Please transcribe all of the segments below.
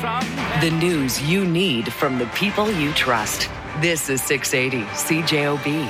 The news you need from the people you trust. This is 680 CJOB.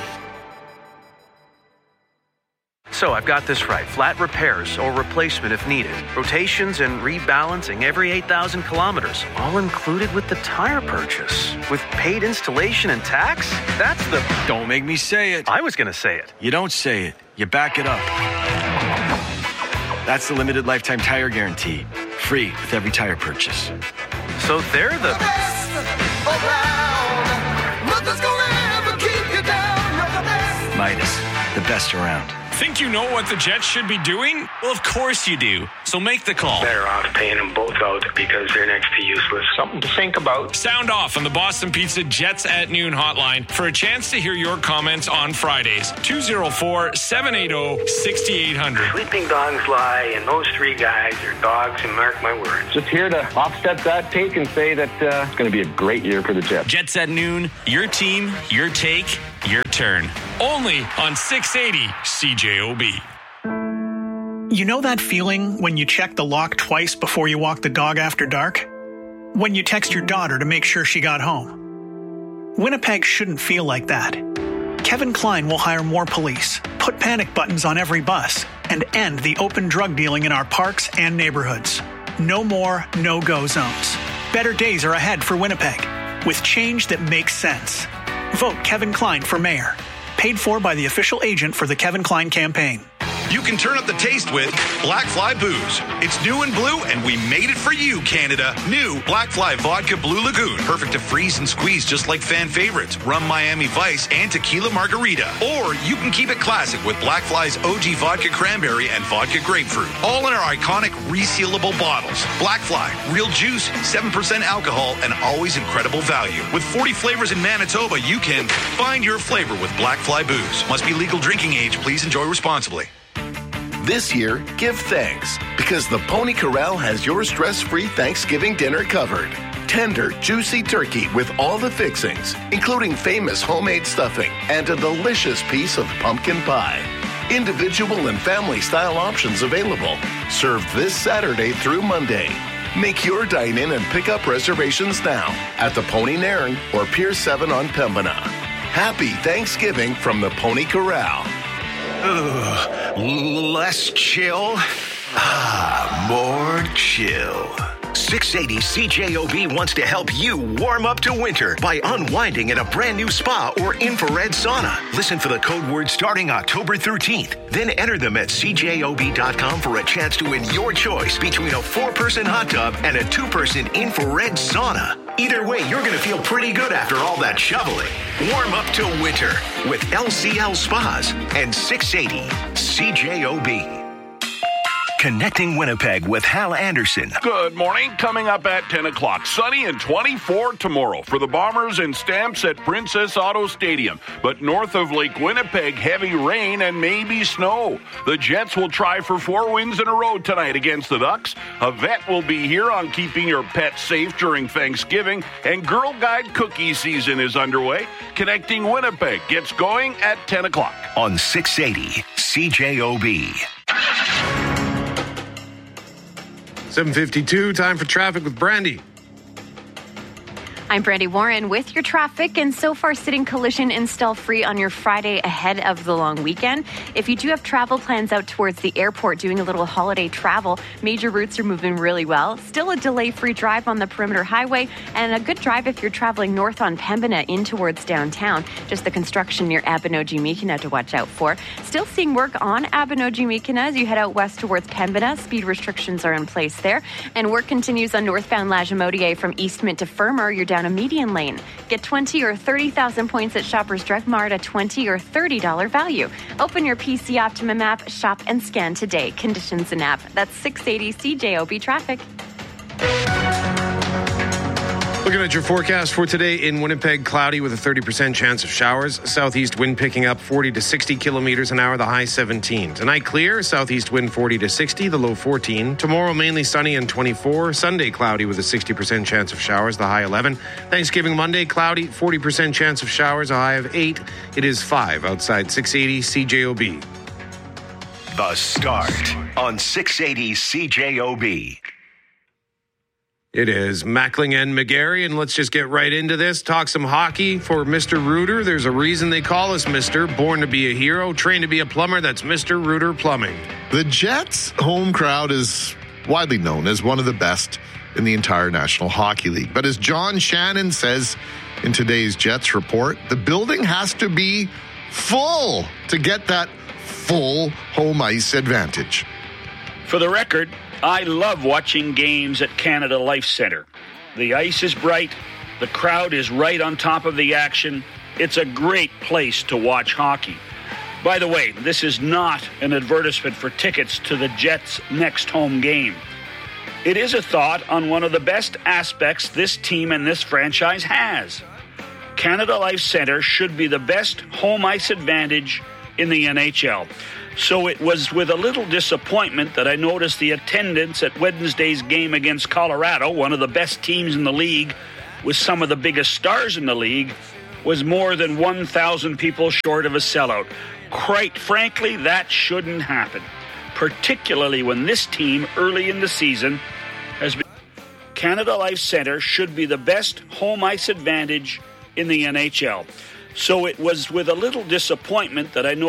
So I've got this right. Flat repairs or replacement if needed. Rotations and rebalancing every 8,000 kilometers. All included with the tire purchase. With paid installation and tax? That's the... Don't make me say it. I was going to say it. You don't say it. You back it up. That's the limited lifetime tire guarantee. Free with every tire purchase. So they're the... best around. Nothing's gonna ever keep you down. You're the best. Midas, the best around. Think you know what the Jets should be doing? Well, of course you do. So make the call. Better off paying them both out because they're next to useless. Something to think about. Sound off on the Boston Pizza Jets at Noon hotline for a chance to hear your comments on Fridays. 204-780-6800. Sleeping dogs lie, and those three guys are dogs, and mark my words. Just here to offset that take and say that it's going to be a great year for the Jets. Jets at Noon, your team, your take, your turn. Only on 680 CJOB. You know that feeling when you check the lock twice before you walk the dog after dark? When you text your daughter to make sure she got home? Winnipeg shouldn't feel like that. Kevin Klein will hire more police, put panic buttons on every bus, and end the open drug dealing in our parks and neighborhoods. No more no-go zones. Better days are ahead for Winnipeg, with change that makes sense. Vote Kevin Klein for mayor. Paid for by the official agent for the Kevin Klein campaign. You can turn up the taste with Black Fly Booze. It's new and blue, and we made it for you, Canada. New Black Fly Vodka Blue Lagoon. Perfect to freeze and squeeze just like fan favorites, Rum Miami Vice and Tequila Margarita. Or you can keep it classic with Black Fly's OG Vodka Cranberry and Vodka Grapefruit. All in our iconic resealable bottles. Black Fly, real juice, 7% alcohol, and always incredible value. With 40 flavors in Manitoba, you can find your flavor with Black Fly Booze. Must be legal drinking age. Please enjoy responsibly. This year, give thanks, because the Pony Corral has your stress-free Thanksgiving dinner covered. Tender, juicy turkey with all the fixings, including famous homemade stuffing and a delicious piece of pumpkin pie. Individual and family-style options available. Served this Saturday through Monday. Make your dine-in and pick-up reservations now at the Pony Nairn or Pier 7 on Pembina. Happy Thanksgiving from the Pony Corral. Less chill, more chill. 680 CJOB wants to help you warm up to winter by unwinding in a brand new spa or infrared sauna. Listen for the code word starting October 13th. Then enter them at CJOB.com for a chance to win your choice between a 4-person hot tub and a 2-person infrared sauna. Either way, you're going to feel pretty good after all that shoveling. Warm up to winter with LCL Spas and 680 CJOB. Connecting Winnipeg with Hal Anderson. Good morning. Coming up at 10 o'clock. Sunny and 24 tomorrow for the Bombers and Stamps at Princess Auto Stadium. But north of Lake Winnipeg, heavy rain and maybe snow. The Jets will try for 4 wins in a row tonight against the Ducks. A vet will be here on keeping your pet safe during Thanksgiving. And Girl Guide cookie season is underway. Connecting Winnipeg gets going at 10 o'clock. On 680 CJOB. 7:52, time for traffic with Brandy. I'm Brandy Warren with your traffic, and so far sitting collision install free on your Friday ahead of the long weekend. If you do have travel plans out towards the airport doing a little holiday travel, major routes are moving really well. Still a delay-free drive on the Perimeter Highway, and a good drive if you're traveling north on Pembina in towards downtown. Just the construction near Abinogi-Mikina to watch out for. Still seeing work on Abinogi-Mikina as you head out west towards Pembina. Speed restrictions are in place there, and work continues on northbound Lagimodiere from Eastmont to Fermor. You're down a median lane. Get 20 or 30,000 points at Shoppers Drug Mart, a $20 or $30 value. Open your PC Optimum app, shop and scan today. Conditions and app. That's 680 CJOB traffic. Looking at your forecast for today in Winnipeg, cloudy with a 30% chance of showers. Southeast wind picking up 40 to 60 kilometers an hour, the high 17. Tonight clear, southeast wind 40 to 60, the low 14. Tomorrow mainly sunny and 24. Sunday cloudy with a 60% chance of showers, the high 11. Thanksgiving Monday cloudy, 40% chance of showers, a high of 8. It is 5 outside 680 CJOB. The Start on 680 CJOB. It is Mackling and McGarry, and let's just get right into this. Talk some hockey for Mr. Rooter. There's a reason they call us Mr. Born to be a hero, trained to be a plumber. That's Mr. Rooter Plumbing. The Jets' home crowd is widely known as one of the best in the entire National Hockey League. But as John Shannon says in today's Jets report, the building has to be full to get that full home ice advantage. For the record, I love watching games at Canada Life Centre. The ice is bright, the crowd is right on top of the action. It's a great place to watch hockey. By the way, this is not an advertisement for tickets to the Jets' next home game. It is a thought on one of the best aspects this team and this franchise has. Canada Life Centre should be the best home ice advantage in the NHL. So it was with a little disappointment that I noticed the attendance at Wednesday's game against Colorado, one of the best teams in the league, with some of the biggest stars in the league, was more than 1,000 people short of a sellout. Quite frankly, that shouldn't happen, particularly when this team early in the season has been. Canada Life Centre should be the best home ice advantage in the NHL. So it was with a little disappointment that I noticed